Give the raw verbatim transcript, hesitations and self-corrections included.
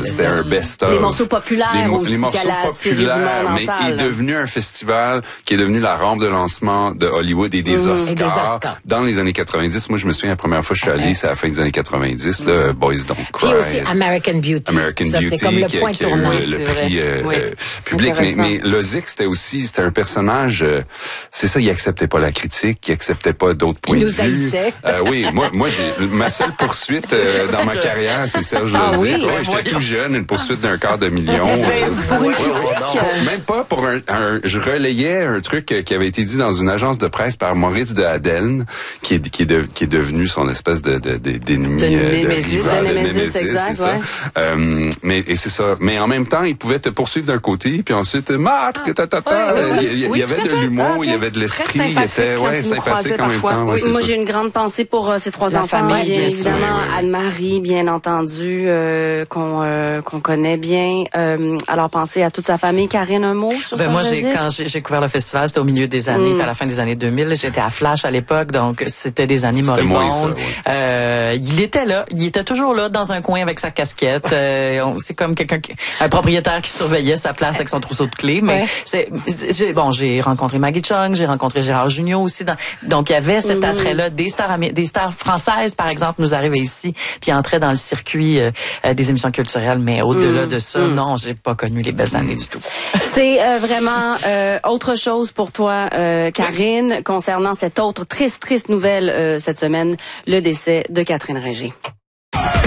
c'était un best-of. Les morceaux populaires les, mo- aussi, les morceaux qu'elle a attiré du populaires, monde en mais salle. est devenu un festival qui est devenu la rampe de lancement de Hollywood et des, mmh. Oscars, et des Oscars. Dans les années quatre-vingt-dix. Moi, je me souviens la première fois que je suis allé, okay. c'est à la fin des années quatre-vingt-dix, mmh. là, Boys Don't Cry. Puis aussi American Beauty. American ça, Beauty, c'est comme le qui, point qui a tournant, eu le, le prix euh, oui. euh, public. Mais, mais Lozic, c'était aussi, c'était un personnage, euh, c'est ça, il acceptait pas la critique, il acceptait pas d'autres points il de vue. Il nous haïssait. Euh, oui, moi, moi, j'ai, ma seule poursuite euh, dans ma carrière, c'est Serge ah, Lozic. Oui, ouais, j'étais tout jeune, une poursuite d'un quart de million. euh, pour une critique? Pour, même pas pour un, un, je relayais un truc qui avait été dit dans une agence de presse par Maurice de Adelne, qui est, qui est, de, qui est devenu son espèce de, de, de d'ennemi. De euh, Némésis. De, de Némésis, exact, ouais. Euh, mais, et c'est ça. Mais en même temps, il pouvait te poursuivre d'un côté, puis ensuite, Marc, ah, ta, ta, ta, ouais, il, il, oui, il y avait de l'humour, ah, okay. il y avait de l'esprit, il était, ouais, sympathique en même temps. Ouais, oui, moi, ça. J'ai une grande pensée pour euh, ces trois La enfants, famille, bien, bien évidemment. Oui, oui. Anne-Marie, bien entendu, euh, qu'on, euh, qu'on connaît bien. Euh, alors, pensez à toute sa famille. Karine, un mot sur ben, ça? Moi, j'ai, quand j'ai, j'ai couvert le festival, c'était au milieu des années, mm. à la fin des années deux mille. J'étais à Flash à l'époque, donc c'était des années moribondes. Ouais. Euh, il était là, il était toujours là, dans un coin avec sa casquette. euh, on, c'est comme quelqu'un, qui, un propriétaire qui surveillait sa place avec son trousseau de clés. Mais ouais. c'est, j'ai, bon, j'ai rencontré Maggie Chung, j'ai rencontré Gérard Jugnot aussi. Dans, donc, il y avait cet mm. attrait-là. Des stars, des stars françaises, par exemple, nous arrivaient ici, puis entraient dans le circuit euh, des émissions culturelles. Mais au-delà mm. de ça, mm. non, j'ai pas connu les belles années du tout. C'est euh, vraiment euh, autre chose pour toi, euh, Karine, oui. concernant cette autre triste, triste nouvelle euh, cette semaine, le décès de Catherine Ringer.